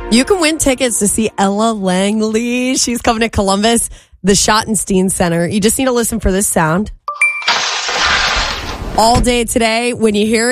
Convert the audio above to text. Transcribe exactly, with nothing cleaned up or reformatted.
You can win tickets to see Ella Langley. She's coming to Columbus, the Schottenstein Center. You just need to listen for this sound all day today. When you hear it,